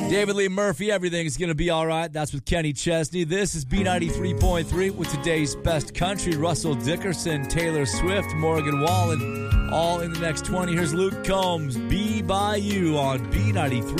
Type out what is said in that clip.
David Lee Murphy, everything's going to be all right. That's with Kenny Chesney. This is B93.3 with today's best country. Russell Dickerson, Taylor Swift, Morgan Wallen, all in the next 20. Here's Luke Combs, Be By You on B93.